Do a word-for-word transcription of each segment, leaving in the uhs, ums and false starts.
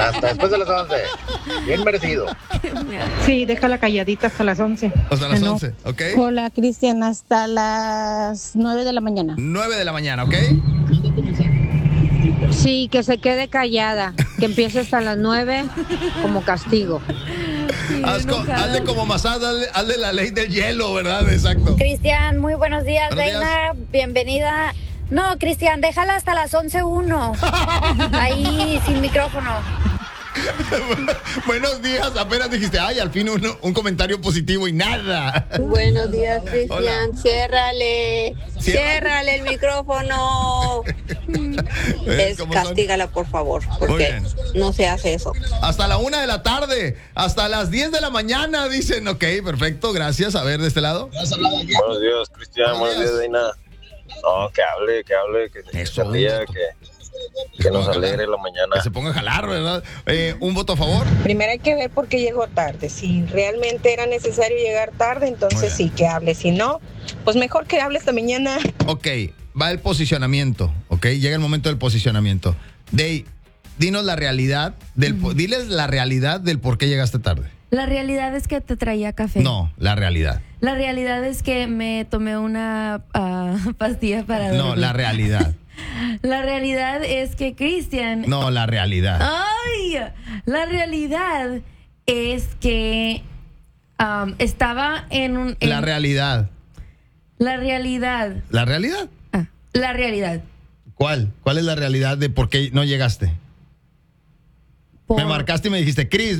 Hasta después de las once. Bien merecido. Sí, déjala calladita hasta las once. Hasta las No. once, ¿ok? Hola, Cristian, hasta las nueve de la mañana. nueve de la mañana, ¿ok? Sí, que se quede callada, que empiece hasta las nueve como castigo. Haz co- hazle como Masada, hazle, hazle la ley del hielo, ¿verdad? Exacto. Cristian, muy buenos días, Buenos Reina, bienvenida. No, Cristian, déjala hasta las once uno. Ahí, sin micrófono. Buenos días, apenas dijiste, ay, al fin uno, un comentario positivo y nada. Buenos días, Hola. Cristian. Ciérrale. Cierra. Ciérrale el micrófono. ¿Ves Es, cómo son? castígala, por favor, Muy porque bien. no se hace eso. Hasta la una de la tarde, hasta las diez de la mañana, dicen, ok, perfecto, gracias. A ver, de este lado. Buenos días, Cristian. Buenos Buenos días. días, Deina. No, que hable, que hable, que se Eso, ría, un voto. que, que nos alegre la mañana. Que se ponga a jalar, ¿verdad? Eh, ¿Un voto a favor? Primero hay que ver por qué llegó tarde. Si realmente era necesario llegar tarde, Muy entonces bien. sí que hable. Si no, pues mejor que hable esta mañana. Ok, va el posicionamiento, ok, llega el momento del posicionamiento. Dey, dinos la realidad, del, po- diles la realidad del por qué llegaste tarde. La realidad es que te traía café. No, la realidad. La realidad es que me tomé una ah, pastilla para dormir. No, la realidad. La realidad es que Cristian... No, la realidad. ¡Ay! La realidad es que am, estaba en un... en- La realidad. La realidad. ¿La realidad? Ah, la realidad. ¿Cuál? ¿Cuál es la realidad de por qué no llegaste? Por- Me marcaste y me dijiste, Cris,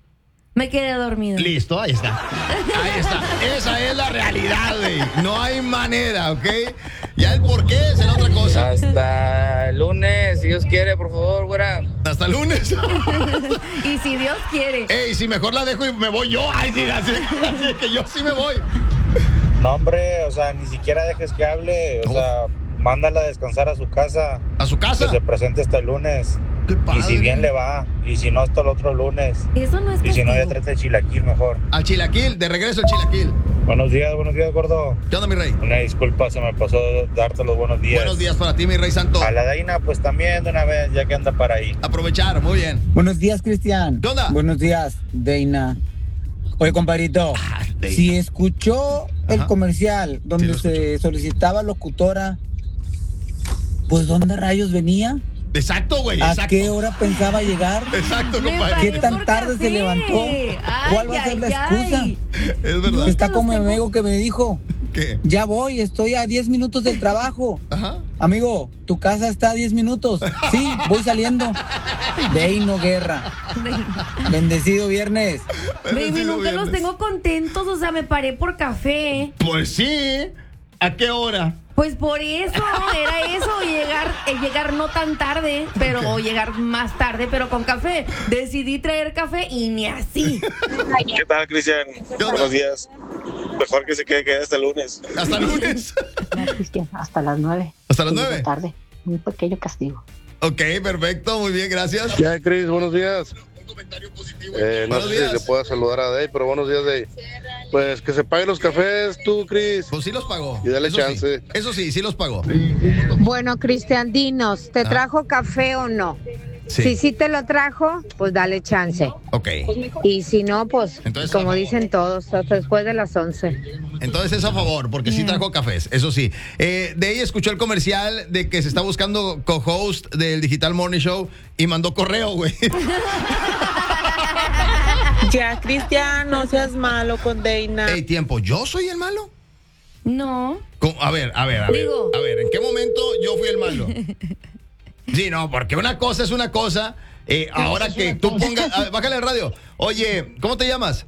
Me quedé dormido. listo, ahí está. Ahí está. Esa es la realidad, güey. No hay manera, ¿ok? Ya el por qué será otra cosa. Hasta el lunes, si Dios quiere, por favor, güera. Hasta el lunes. Y si Dios quiere. Ey, si mejor la dejo y me voy yo. Ay, sí, así, así que yo sí me voy. No, hombre, o sea, ni siquiera dejes que hable. O No. sea, mándala a descansar a su casa. ¿A su casa? Que se presente hasta el lunes. Qué padre. Y si bien le va. Y si no, hasta el otro lunes. Eso no es Y si no, ya castigo. trata el chilaquil mejor. Al chilaquil, de regreso al chilaquil. Buenos días, buenos días, gordo. ¿Qué onda, mi rey? Una disculpa, se me pasó darte los buenos días. Buenos días para ti, mi rey santo. A la Daina, pues también de una vez, ya que anda para ahí. Aprovechar, muy bien. Buenos días, Cristian. ¿Qué onda? Buenos días, Deina. Oye, compadrito, Ah, Deina. si escuchó el Ajá. comercial donde Sí, lo se solicitaba locutora, pues ¿dónde rayos venía? Exacto, güey, ¿A exacto. qué hora pensaba llegar? Exacto, Me compadre. paré ¿Qué tan por tarde café. se levantó? Ay, ¿Cuál va a ser la ay, excusa? ay. Es verdad. Está te como los mi tengo. amigo que me dijo, ¿Qué? ya voy, estoy a diez minutos del trabajo. Ajá. Amigo, tu casa está a diez minutos. Sí, voy saliendo. Deino Guerra. Bendecido viernes. Baby, Bendecido nunca los viernes. tengo contentos, o sea, me paré por café. Pues sí. ¿A qué hora? Pues por eso, era eso, llegar, eh, llegar no tan tarde, pero o llegar más tarde, pero con café. Decidí traer café y ni así. ¿Qué tal, Cristian? onda? Buenos días. Mejor que se quede, quede hasta el lunes. Hasta el lunes. Cristian, hasta las nueve. Hasta las nueve. Tarde. Un pequeño castigo. Ok, perfecto, muy bien, gracias. Ya, Cris, buenos días. Eh, no Buenos sé días. si se pueda saludar a Day, pero buenos días, Day. Pues que se paguen los cafés tú, Cris. Pues sí los pagó. Y dale Eso chance. Sí. Eso sí, sí los pagó. Bueno, Cristian, dinos, ¿te Ah. trajo café o no? Sí. Si sí te lo trajo, pues dale chance. Ok. Y si no, pues, Entonces, como a favor. dicen todos, hasta después de las once. Entonces es a favor, porque sí trajo cafés, eso sí. Eh, de ahí escuchó el comercial de que se está buscando co-host del Digital Morning Show y mandó correo, güey. Ya, Cristian, no seas malo con Deina. Ey, tiempo, ¿yo soy el malo? No. ¿Cómo? A ver, a ver, a ver. Digo. A ver, ¿en qué momento yo fui el malo? Sí, no, porque una cosa es una cosa. Eh, ahora que tú pongas. a ver, bájale el radio. Oye, ¿cómo te llamas?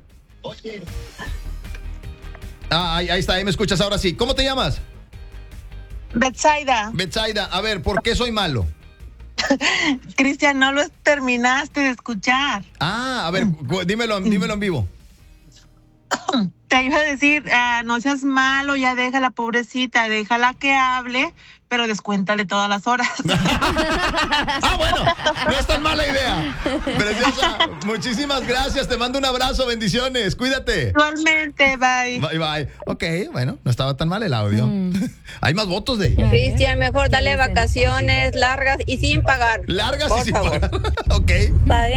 Ah, ahí, ahí está, ahí me escuchas ahora sí. ¿Cómo te llamas? Betsaida, Betsaida, a ver, ¿por qué soy malo? Cristian, no lo terminaste de escuchar. Ah, a ver, cu- dímelo, dímelo en vivo. Te iba a decir, ah, no seas malo, ya déjala, pobrecita, déjala que hable, pero descuéntale todas las horas. Ah, bueno, no es tan mala idea. Preciosa, muchísimas gracias, te mando un abrazo, bendiciones, cuídate. Igualmente, bye. Bye, bye. Ok, bueno, no estaba tan mal el audio. Mm. Hay más votos de Cristian, mejor dale vacaciones largas y sin pagar. largas Por y sin favor. pagar. Ok. Pague